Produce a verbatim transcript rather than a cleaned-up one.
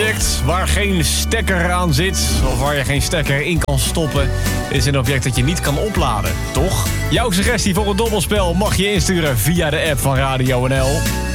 object waar geen stekker aan zit of waar je geen stekker in kan stoppen is een object dat je niet kan opladen, toch? Jouw suggestie voor een dobbelspel mag je insturen via de app van Radio N L.